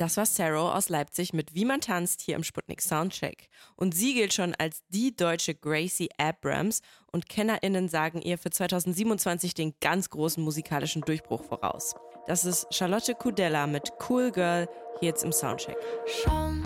Das war Sarah aus Leipzig mit Wie man tanzt hier im Sputnik Soundcheck. Und sie gilt schon als die deutsche Gracie Abrams und KennerInnen sagen ihr für 2027 den ganz großen musikalischen Durchbruch voraus. Das ist Charlotte Kudella mit Cool Girl hier jetzt im Soundcheck.